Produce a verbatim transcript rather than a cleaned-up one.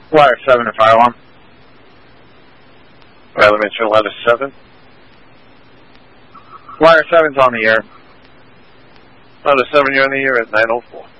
Wire seven to fire alarm. Elementary ladder seven. Wire seven's on the air. Ladder seven, you're on the air at nine oh four.